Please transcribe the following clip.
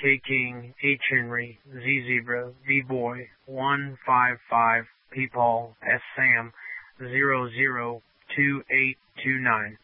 K King, H Henry, Z Zebra, V Boy, 155, P Paul, S Sam, 002829.